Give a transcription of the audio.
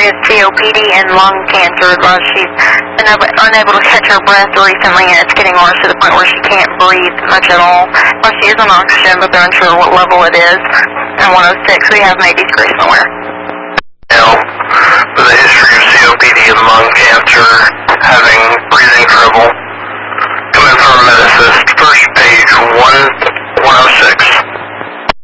history of COPD and lung cancer. She's been unable to catch her breath recently, and it's getting worse to the point where she can't breathe much at all. Well, she is on oxygen, but they're unsure what level it is. And 106, we have maybe Grace somewhere. Now, with a history of COPD and lung cancer, having